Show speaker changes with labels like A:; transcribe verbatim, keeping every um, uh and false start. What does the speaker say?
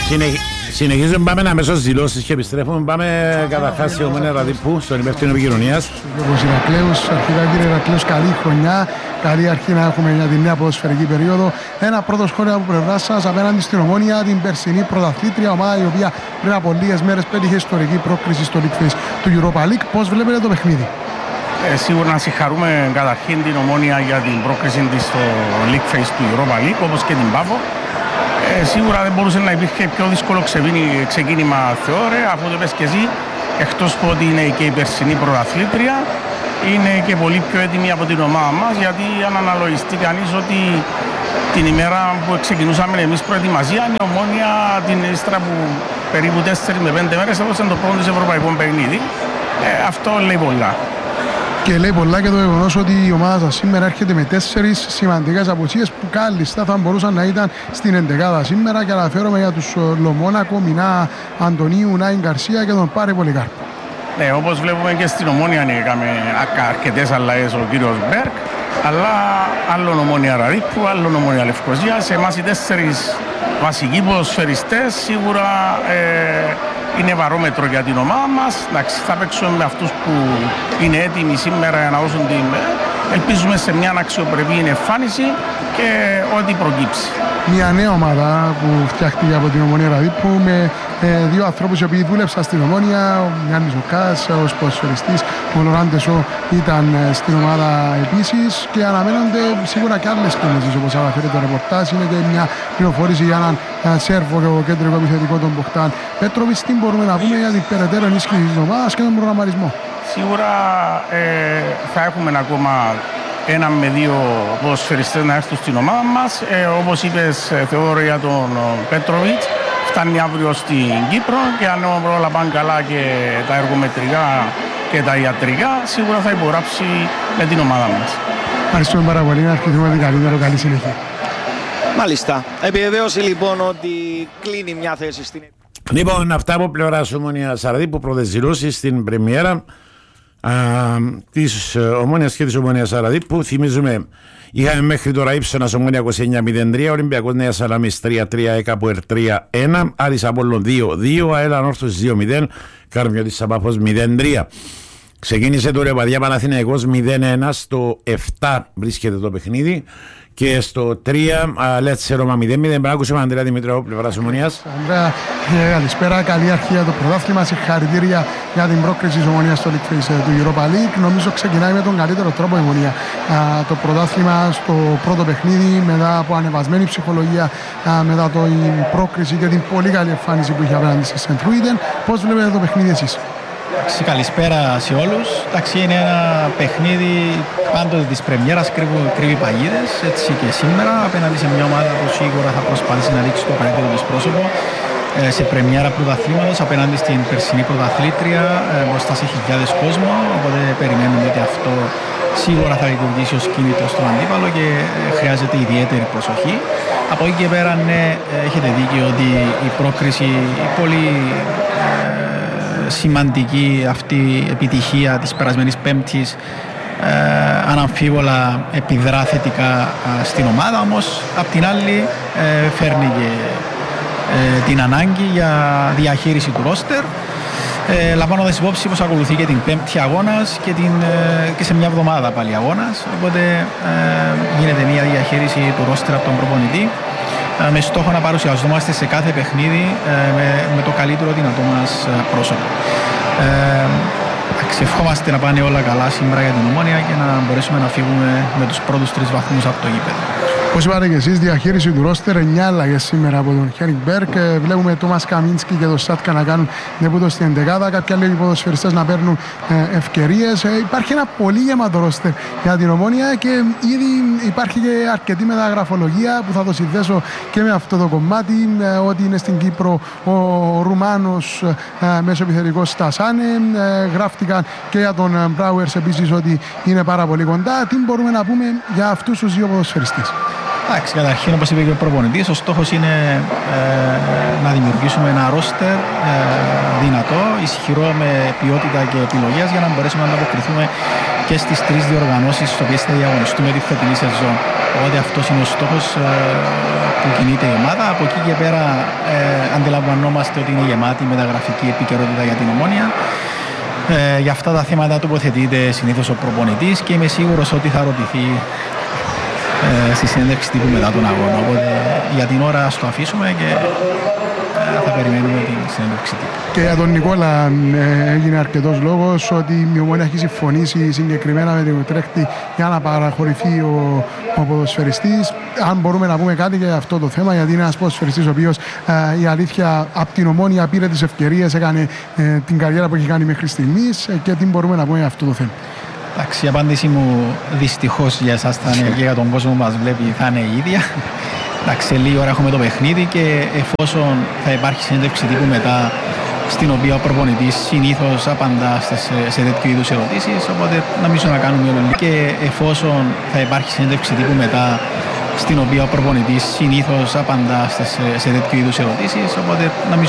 A: Συνεχίζουμε, πάμε αμέσως δηλώσεις και επιστρέφουμε. Πάμε καταρχάς σε Ομόνια Ραδίππου, στον υπεύθυνο επικοινωνίας.
B: Γιώργος Ηρακλέους, αρχικά κύριε Ηρακλέους, καλή χρονιά. Καλή αρχή να έχουμε για τη νέα ποδοσφαιρική περίοδο. Ένα πρώτο σχόλιο από πλευρά σας απέναντι στην Ομόνια, την περσινή πρωταθλήτρια ομάδα, η οποία πριν από λίγες μέρες πέτυχε ιστορική πρόκριση στο League Phase του Europa League. Πώς βλέπετε το παιχνίδι?
C: Ε, σίγουρα να συγχαρούμε καταρχήν την Ομόνια για την πρόκριση της στο League Phase του Europa League, όπως και την Πάφο. Ε, σίγουρα δεν μπορούσε να υπήρχε πιο δύσκολο ξεκίνημα, θεωρώ, αφού το πες και εσύ, εκτός που ότι είναι και η περσινή πρωταθλήτρια, είναι και πολύ πιο έτοιμη από την ομάδα μας, γιατί αν αναλογιστεί κανείς ότι την ημέρα που ξεκινούσαμε εμείς προετοιμασία, η Ομόνια την ύστερα που περίπου τέσσερις με πέντε μέρες έδωσε το πρώτο της ευρωπαϊκό παιχνίδι. Ε, αυτό λέει πολλά.
B: Και λέει πολλά και το γεγονός ότι η ομάδα σας σήμερα έρχεται με τέσσερις σημαντικές απουσίες που κάλλιστα θα μπορούσαν να ήταν στην εντεκάδα σήμερα, και αναφέρομαι για τους Λομόνακο, Μινά Αντωνίου, Νάιν Γκαρσία και τον Πάρε Πολυκάρπο.
C: Ναι, όπως βλέπουμε και στην Ομόνια έκαμε αρκετές αλλαγές ο κύριος Μπέρκ, αλλά άλλον Ομόνια Ραδίππου, άλλον Ομόνια Λευκοσία. Σε εμάς οι τέσσερις βασικοί ποδοσφαιριστές σίγουρα ε, είναι βαρόμετρο για την ομάδα μας. Εντάξει, θα παίξουμε με αυτούς που είναι έτοιμοι σήμερα για να δώσουν την... Ελπίζουμε σε μια αξιοπρεπή εμφάνιση και ό,τι προκύψει.
B: Μια νέα ομάδα που φτιάχτηκε από την Ομόνια Ραδίππου με ε, δύο ανθρώπους οι οποίοι δούλεψαν στην Ομόνια. Ο Γιάννης Ζουκάς ως ποδοσφαιριστής, ο Λοράντεσο ήταν στην ομάδα επίσης, και αναμένονται σίγουρα και άλλες κινήσεις, όπως αναφέρει το ρεπορτάζ. Είναι και μια πληροφόρηση για έναν Σέρβο και ο κεντρικό επιθετικό των Μποχτάν Πέτροβιτς. Τι μπορούμε να πούμε για την περαιτέρω ενίσχυση της ομάδας και τον προγραμματισμό?
C: Σίγουρα ε, θα έχουμε ακόμα ένα με δύο ποδοσφαιριστές να έρθουν στην ομάδα μας. Ε, όπως είπες, Θεόδωρο, για τον Πέτροβιτς, φτάνει αύριο στην Κύπρο, και αν όλα πάνε καλά και τα εργομετρικά και τα ιατρικά, σίγουρα θα υπογράψει με την ομάδα μας.
B: Ευχαριστούμε πάρα πολύ. Να ευχηθούμε την καλύτερο. Καλή συνέχεια.
D: Μάλιστα. Επιβεβαίωση λοιπόν ότι κλείνει μια θέση στην...
A: Λοιπόν, αυτά από πλευράς Ομόνιας Ραδίππου, πρώτες δηλώσεις στην πρεμιέρα της Ομόνιας και της Ομόνιας Ραδίππου. Θυμίζουμε, είχαμε μέχρι τώρα Ύψωνας Ομόνια είκοσι εννιά μηδέν τρία, Ολυμπιακός Νέας Σαλαμής τρία τρία, ΕΚΑΠΟΕΡ τρία ένα, Άρης Απόλλων δύο δύο, ΑΕΛ Ανόρθωσης δύο μηδέν, Καρμιώτης Σαπάφος μηδέν τρία. Ξεκίνησε το Ρεπαδιά Παναθηναϊκός μηδέν ένα, στο επτά βρίσκεται το παιχνίδι, και στο τρία Λέτσε Ρώμα μηδέν μηδέν. Πρέπει να ακούσουμε Ανδρέα Δημητρέου, πλευράς Ομονίας.
B: Ανδρέα, καλησπέρα. Καλή αρχή για το πρωτάθλημα. Συγχαρητήρια για την πρόκριση της Ομονίας στο League Phase του Europa League. Νομίζω ξεκινάει με τον καλύτερο τρόπο η Ομονία το πρωτάθλημα στο πρώτο παιχνίδι, μετά από ανεβασμένη ψυχολογία, μετά το, η πρόκριση και την πολύ καλή εμφάνιση που είχε απέναντι στη Σεντ Ρούιντεν. Πώς βλέπετε το παιχνίδι εσείς?
E: Καλησπέρα σε όλους. Εντάξει, είναι ένα παιχνίδι πάντοτε της πρεμιέρας, κρύβει παγίδες, έτσι και σήμερα, απέναντι σε μια ομάδα που σίγουρα θα προσπαθήσει να δείξει το καλύτερο της πρόσωπο ε, σε πρεμιέρα πρωταθλήματος απέναντι στην περσινή πρωταθλήτρια, ε, μπροστά σε χιλιάδες κόσμο, οπότε περιμένουμε ότι αυτό σίγουρα θα λειτουργήσει ως κίνητρο στον αντίπαλο και ε, χρειάζεται ιδιαίτερη προσοχή. Από εκεί και πέρα, ναι, έχετε δίκιο ότι η πρόκριση η πολύ ε, σημαντική αυτή επιτυχία της περασμένης Πέμπτης ε, αναμφίβολα επιδρά θετικά ε, στην ομάδα, όμως απ' την άλλη ε, φέρνει και ε, την ανάγκη για διαχείριση του ρόστερ, ε, λαμβάνοντας υπόψη πως ακολουθεί και την Πέμπτη αγώνας και, την, ε, και σε μια εβδομάδα πάλι αγώνας, οπότε ε, γίνεται μια διαχείριση του ρόστερ από τον προπονητή, με στόχο να παρουσιαζόμαστε σε κάθε παιχνίδι με, με το καλύτερο δυνατό μας πρόσωπο. Ε, Ευχόμαστε να πάνε όλα καλά σήμερα για την Ομόνια και να μπορέσουμε να φύγουμε με τους πρώτους τρεις βαθμούς από το γήπεδο.
B: Όπως είπατε και εσείς, διαχείριση του ρόστερ, εννιά αλλαγές σήμερα από τον Χένικ Μπέρκ. Βλέπουμε Τόμας Καμίνσκι και τον Σάτκα να κάνουν ντεμπούτο στην εντεκάδα. Κάποιοι άλλοι ποδοσφαιριστές να παίρνουν ε, ευκαιρίες. Ε, υπάρχει ένα πολύ γεμάτο ρόστερ για την Ομόνια και ήδη υπάρχει και αρκετή μεταγραφολογία που θα το συνδέσω και με αυτό το κομμάτι. Ε, ότι είναι στην Κύπρο ο Ρουμάνος ε, μέσω επιθετικός Στασάνε. Ε, γράφτηκαν και για τον Μπράουερς επίσης ότι είναι πάρα πολύ κοντά. Τι μπορούμε να πούμε για αυτούς τους δύο ποδοσφαιριστές?
E: Εντάξει, καταρχήν, όπως είπε και ο προπονητής, ο στόχος είναι ε, να δημιουργήσουμε ένα ρόστερ ε, δυνατό, ισχυρό, με ποιότητα και επιλογές, για να μπορέσουμε να ανταποκριθούμε και στις τρεις διοργανώσεις στις οποίες θα διαγωνιστούμε τη φετινή σεζόν. Οπότε αυτός είναι ο στόχος ε, που κινείται η ομάδα. Από εκεί και πέρα ε, αντιλαμβανόμαστε ότι είναι γεμάτη μεταγραφική επικαιρότητα για την Ομόνοια. Ε, για αυτά τα θέματα τοποθετείται συνήθως ο προπονητής και είμαι σίγουρος ότι θα ρωτηθεί ε, στη συνέντευξη τύπου μετά τον αγώνα. Οπότε για την ώρα ας το αφήσουμε και ε, θα περιμένουμε την συνέντευξη τύπου.
B: Και για τον Νικόλα ε, έγινε αρκετός λόγος ότι η Ομόνοια έχει συμφωνήσει συγκεκριμένα με την Ουτρέχτη για να παραχωρηθεί ο, ο ποδοσφαιριστής. Αν μπορούμε να πούμε κάτι για αυτό το θέμα, γιατί είναι ένας ποδοσφαιριστής ο οποίος ε, η αλήθεια από την Ομόνοια πήρε τις ευκαιρίες, έκανε ε, την καριέρα που έχει κάνει μέχρι στιγμής ε, και τι μπορούμε να πούμε για αυτό το θέμα.
E: Εντάξει, η απάντησή μου δυστυχώς για εσάς θα είναι και για τον κόσμο που μας βλέπει θα είναι η ίδια. Εντάξει, σε λίγη ώρα έχουμε το παιχνίδι και εφόσον θα υπάρχει συνέντευξη τύπου μετά, στην οποία ο προπονητής συνήθως απαντά σε, σε τέτοιου είδους ερωτήσεις, οπότε νομίζω να κάνουμε όλο. Και εφόσον θα υπάρχει συνέντευξη τύπου μετά, στην οποία ο προπονητής συνήθως απαντά σε, σε τέτοιου είδους ερωτήσεις, οπότε νομίζω